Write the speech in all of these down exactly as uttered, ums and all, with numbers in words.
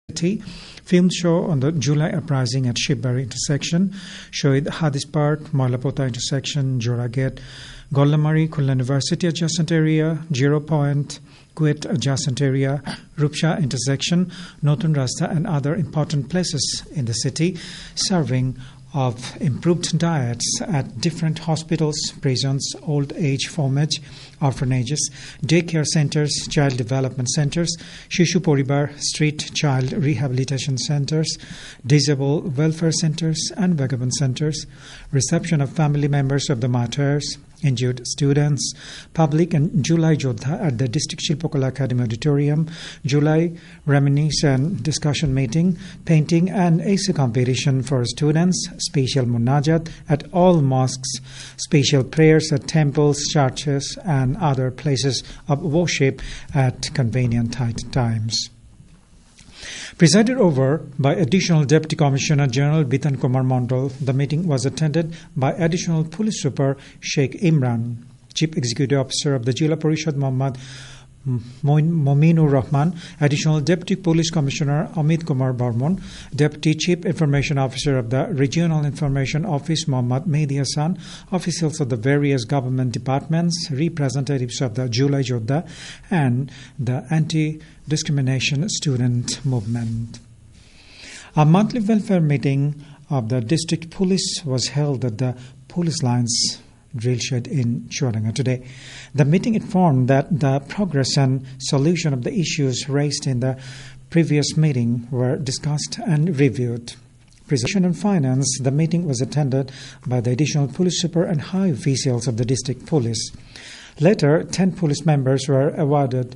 Film show on the July uprising at Shibari intersection, Shohid Hadis Park, Malapota intersection, Jora Gate, Gollamari, Khulna University adjacent area, Zero Point, Kuwait adjacent area, Rupsha intersection, Notun Rasta and other important places in the city, serving of improved diets at different hospitals, prisons, old age homage, orphanages, daycare centers, child development centers, Shishu Poribar, street child rehabilitation centers, disabled welfare centers and vagabond centers, reception of family members of the martyrs, injured students, public and July Jodha at the District Shilpakala Academy Auditorium, July reminiscence and discussion meeting, painting and essay competition for students, special munajat at all mosques, special prayers at temples, churches and other places of worship at convenient times. Presided over by Additional Deputy Commissioner General Bitan Kumar Mondal, the meeting was attended by Additional Police Super Sheikh Imran, Chief Executive Officer of the Jila Parishad Muhammad Mominur Rahman, Additional Deputy Police Commissioner Amit Kumar Barmon, Deputy Chief Information Officer of the Regional Information Office Muhammad Mehdi Hassan, officials of the various government departments, representatives of the Julai Jodha and the Anti-Discrimination Student Movement. A monthly welfare meeting of the District Police was held at the Police Lines drill shed in Chuadanga today. The meeting informed that the progress and solution of the issues raised in the previous meeting were discussed and reviewed. Presentation and Finance, the meeting was attended by the Additional Police Super and high officials of the District Police. Later, ten police members were awarded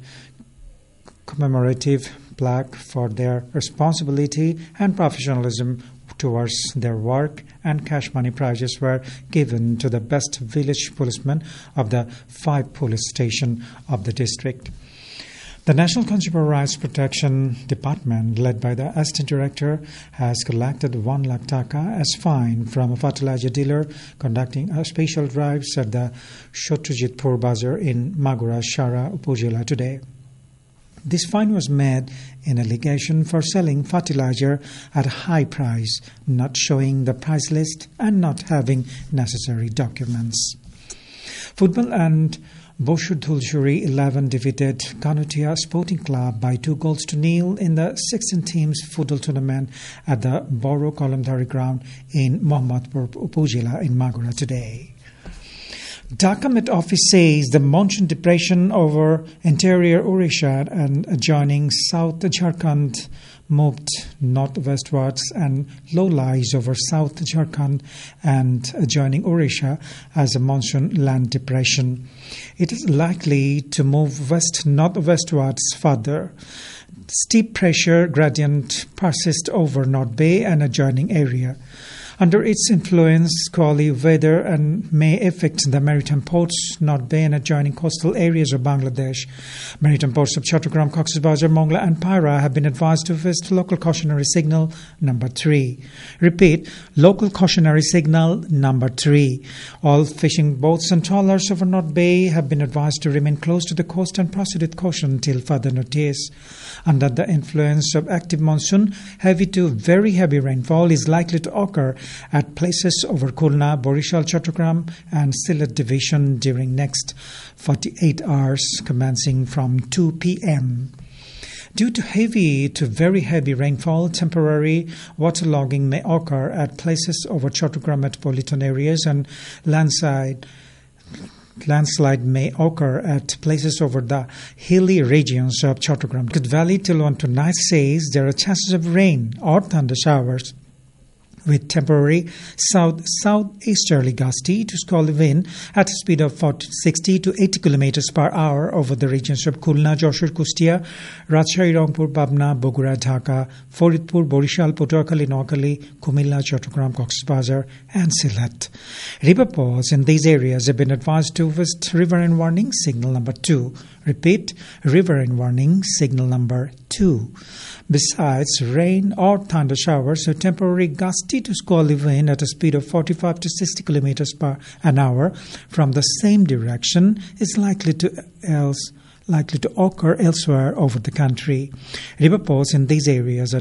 commemorative plaque for their responsibility and professionalism towards their work, and cash money prizes were given to the best village policeman of the five police station of the district. The National Consumer Rights Protection Department, led by the Assistant Director, has collected one lakh taka as fine from a fertilizer dealer conducting a special drives at the Shotrujitpur Bazar in Magura Shara Upazila today. This fine was made in allegation for selling fertilizer at a high price, not showing the price list and not having necessary documents. Football and Boshur Dhulshuri eleven defeated Kanutia Sporting Club by two goals to nil in the sixteen teams football tournament at the Boro Kalamdari ground in Mohammadpur Upazila in Magura today. Dhaka Met Office says the monsoon depression over interior Odisha and adjoining South Jharkhand moved northwestwards and low lies over South Jharkhand and adjoining Odisha as a monsoon land depression. It is likely to move west-northwestwards further. Steep pressure gradient persists over North Bay and adjoining area. Under its influence, squally weather and may affect the maritime ports, North Bay and adjoining coastal areas of Bangladesh. Maritime ports of Chattogram, Cox's Bazar, Mongla and Pyra have been advised to visit local cautionary signal number three. Repeat, local cautionary signal number three. All fishing boats and trawlers over North Bay have been advised to remain close to the coast and proceed with caution till further notice. Under the influence of active monsoon, heavy to very heavy rainfall is likely to occur at places over Khulna, Borishal, Chattogram and Sylhet division during next forty-eight hours commencing from two p.m. Due to heavy to very heavy rainfall, temporary waterlogging may occur at places over Chattogram metropolitan areas and landslide Landslide may occur at places over the hilly regions of Chattogram. Good Valley Tilwan tonight says there are chances of rain or thunder showers with temporary south-southeasterly gusty to squally wind at a speed of sixty to eighty kilometers per hour over the regions of Khulna, Joshur, Kustia, Rajshahi, Rangpur, Pabna, Bogura, Dhaka, Faridpur, Borishal, Patuakhali, Noakhali, Kumilla, Chattogram, Cox's Bazar and Sylhet. River falls in these areas have been advised to visit riverine warning signal number two. Repeat, riverine warning signal number two. Besides rain or thunder showers, a temporary gusty to squally wind at a speed of forty-five to sixty kilometers per an hour from the same direction is likely to else likely to occur elsewhere over the country. River falls in these areas are